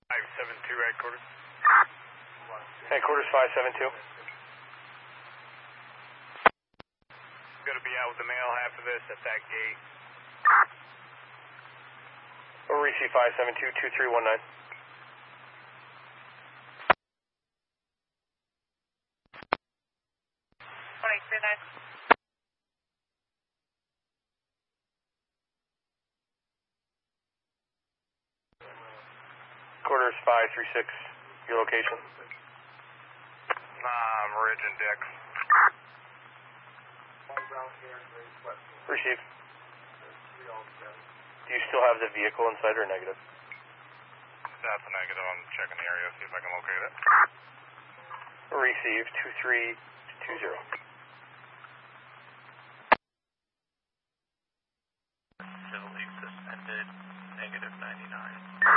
572 headquarters. Headquarters 572. Going to be out with the male half of this at that gate. Receive 572 2319. Quarters 536, your location. Ridge and Dix. Receive. Do you still have the vehicle inside or negative? That's a negative. I'm checking the area, see if I can locate it. Receive 2320. Civilly suspended, negative 99.